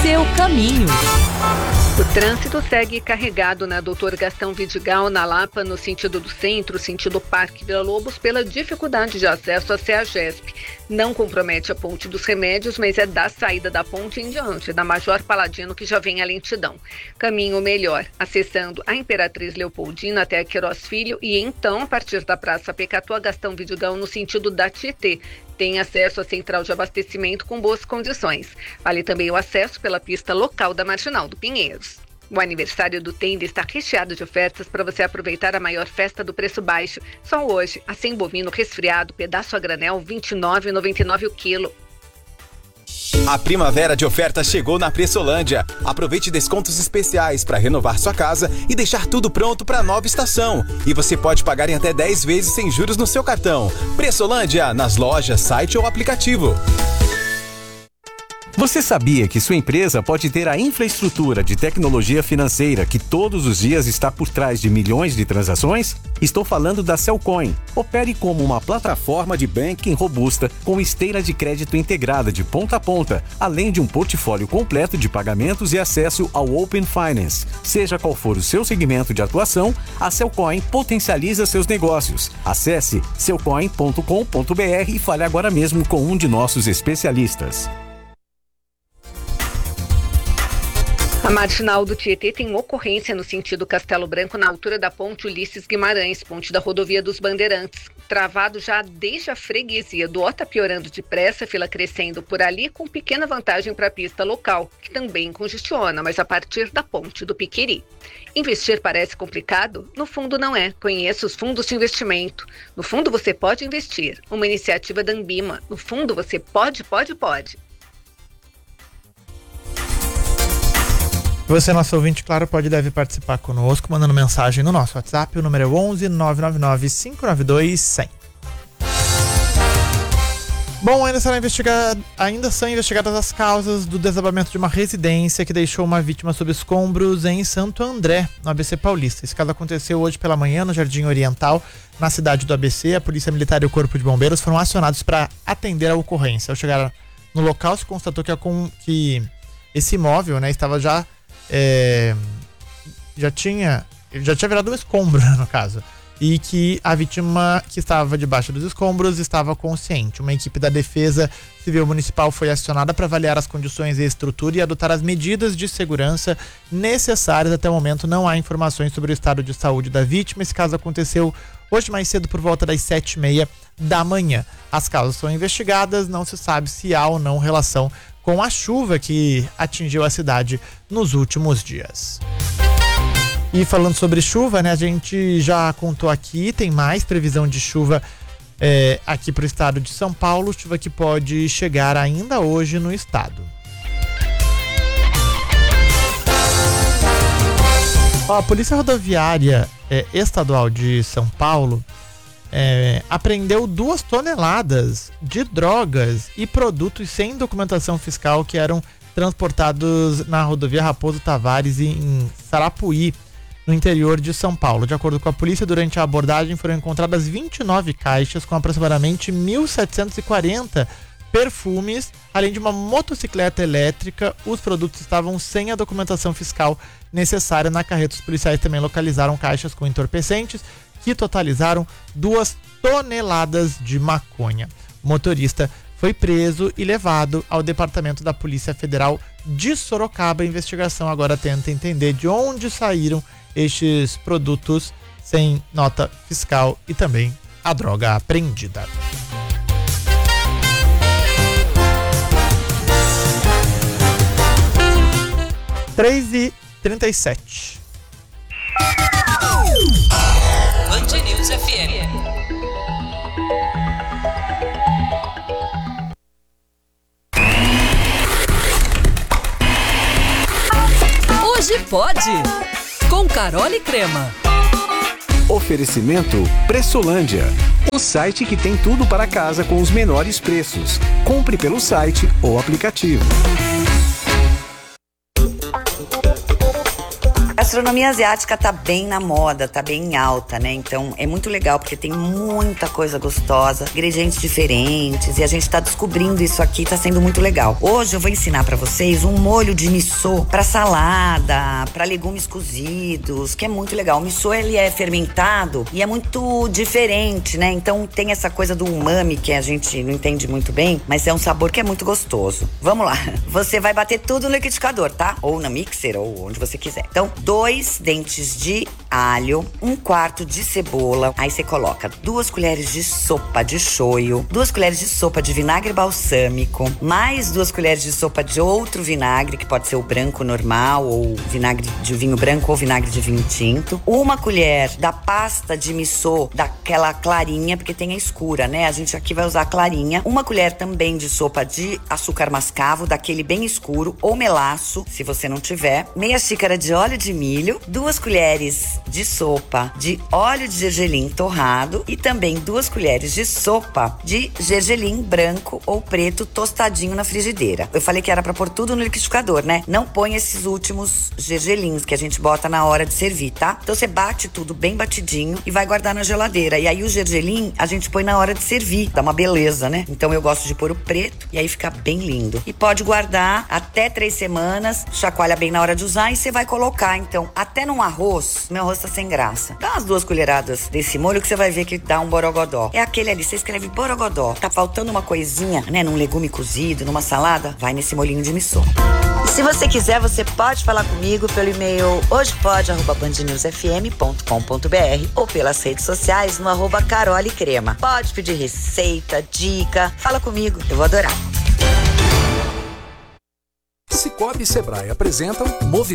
seu caminho. O trânsito segue carregado na Doutor Gastão Vidigal, na Lapa, no sentido do centro, sentido Parque Vila Lobos, pela dificuldade de acesso à CEAGESP. Não compromete a Ponte dos Remédios, mas é da saída da ponte em diante, da Major Paladino, que já vem a lentidão. Caminho melhor, acessando a Imperatriz Leopoldina até a Queiroz Filho e então, a partir da Praça Pecatu, Gastão Vidigal, no sentido da Tietê. Tem acesso à central de abastecimento com boas condições. Vale também o acesso pela pista local da Marginal do Pinheiros. O aniversário do Tenda está recheado de ofertas para você aproveitar a maior festa do preço baixo. Só hoje, acém bovino resfriado, pedaço a granel, R$ 29,99 o quilo. A primavera de ofertas chegou na Pressolândia. Aproveite descontos especiais para renovar sua casa e deixar tudo pronto para a nova estação. E você pode pagar em até 10 vezes sem juros no seu cartão. Pressolândia, nas lojas, site ou aplicativo. Você sabia que sua empresa pode ter a infraestrutura de tecnologia financeira que todos os dias está por trás de milhões de transações? Estou falando da Cellcoin. Opere como uma plataforma de banking robusta com esteira de crédito integrada de ponta a ponta, além de um portfólio completo de pagamentos e acesso ao Open Finance. Seja qual for o seu segmento de atuação, a Cellcoin potencializa seus negócios. Acesse cellcoin.com.br e fale agora mesmo com um de nossos especialistas. A Marginal do Tietê tem uma ocorrência no sentido Castelo Branco, na altura da ponte Ulisses Guimarães, ponte da rodovia dos Bandeirantes. Travado já desde a freguesia do Ota, piorando depressa, fila crescendo por ali, com pequena vantagem para a pista local, que também congestiona, mas a partir da ponte do Piqueri. Investir parece complicado? No fundo não é. Conheça os fundos de investimento. No fundo você pode investir. Uma iniciativa da Ambima. No fundo você pode. Você, nosso ouvinte, claro, pode e deve participar conosco, mandando mensagem no nosso WhatsApp, o número é 11 999 592 100. Bom, ainda são investigadas as causas do desabamento de uma residência que deixou uma vítima sob escombros em Santo André, no ABC Paulista. Esse caso aconteceu hoje pela manhã no Jardim Oriental, na cidade do ABC. A Polícia Militar e o Corpo de Bombeiros foram acionados para atender a ocorrência. Ao chegar no local, se constatou que esse imóvel, né, estava já tinha virado um escombro, no caso, e que a vítima que estava debaixo dos escombros estava consciente. Uma equipe da Defesa Civil Municipal foi acionada para avaliar as condições e estrutura e adotar as medidas de segurança necessárias. Até o momento não há informações sobre o estado de saúde da vítima. Esse caso aconteceu hoje mais cedo por volta das 7h30 da manhã. As causas são investigadas, não se sabe se há ou não relação com a chuva que atingiu a cidade nos últimos dias. E falando sobre chuva, né, a gente já contou aqui, tem mais previsão de chuva aqui para o estado de São Paulo, chuva que pode chegar ainda hoje no estado. A Polícia Rodoviária Estadual de São Paulo apreendeu 2 toneladas de drogas e produtos sem documentação fiscal que eram transportados na rodovia Raposo Tavares em Sarapuí, no interior de São Paulo. De acordo com a polícia, durante a abordagem foram encontradas 29 caixas com aproximadamente 1.740 perfumes, além de uma motocicleta elétrica. Os produtos estavam sem a documentação fiscal necessária. Na carreta, os policiais também localizaram caixas com entorpecentes que totalizaram 2 toneladas de maconha. O motorista foi preso e levado ao Departamento da Polícia Federal de Sorocaba. A investigação agora tenta entender de onde saíram estes produtos sem nota fiscal e também a droga apreendida. 3h37. Band News FM. Hoje pode, com Carol e Crema. Oferecimento Pressolândia, o site que tem tudo para casa com os menores preços. Compre pelo site ou aplicativo. Gastronomia asiática tá bem na moda, tá bem em alta, né? Então é muito legal porque tem muita coisa gostosa, ingredientes diferentes, e a gente tá descobrindo isso aqui, tá sendo muito legal. Hoje eu vou ensinar pra vocês um molho de miso pra salada, pra legumes cozidos, que é muito legal. O miso, ele é fermentado e é muito diferente, né? Então tem essa coisa do umami que a gente não entende muito bem, mas é um sabor que é muito gostoso. Vamos lá. Você vai bater tudo no liquidificador, tá? Ou na mixer, ou onde você quiser. Então, 2 dentes de alho, 1/4 de cebola. Aí você coloca 2 colheres de sopa de shoyu, 2 colheres de sopa de vinagre balsâmico, mais 2 colheres de sopa de outro vinagre, que pode ser o branco normal, ou vinagre de vinho branco, ou vinagre de vinho tinto. 1 colher da pasta de miso, daquela clarinha, porque tem a escura, né? A gente aqui vai usar a clarinha. 1 colher também de sopa de açúcar mascavo, daquele bem escuro, ou melaço, se você não tiver. Meia xícara de óleo de milho, 2 colheres de sopa de óleo de gergelim torrado e também 2 colheres de sopa de gergelim branco ou preto tostadinho na frigideira. Eu falei que era pra pôr tudo no liquidificador, né? Não põe esses últimos gergelins que a gente bota na hora de servir, tá? Então você bate tudo bem batidinho e vai guardar na geladeira. E aí o gergelim a gente põe na hora de servir, dá uma beleza, né? Então eu gosto de pôr o preto e aí fica bem lindo. E pode guardar até 3 semanas, chacoalha bem na hora de usar e você vai colocar, então, até num arroz. Meu arroz tá sem graça. Dá umas 2 colheradas desse molho que você vai ver que dá um borogodó. É aquele ali, você escreve borogodó. Tá faltando uma coisinha, né, num legume cozido, numa salada, vai nesse molhinho de miso. E se você quiser, você pode falar comigo pelo e-mail hojepode@bandnewsfm.com.br ou pelas redes sociais no @carolecrema. Pode pedir receita, dica, fala comigo, eu vou adorar. Cicobi e Sebrae apresentam Movimento